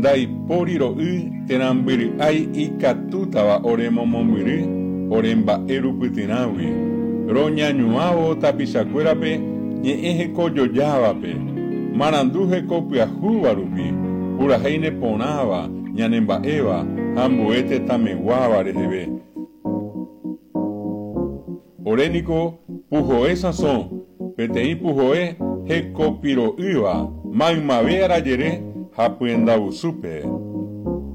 ndaipóri ro'y terambyry'ái ikatútava oremomombyry ore mba'e rupytyrãgui roñañuãvo tapichakuérape ñe'ẽ hekojojávape marandu heko pyahúva rupi purahéine porãva ñanemba'éva ha ambue tetãmeguáva reheve. Oréniko puhoe sãso peteĩ puhoe hekopiro'ýva maymave arajere ha pyendavusúpe.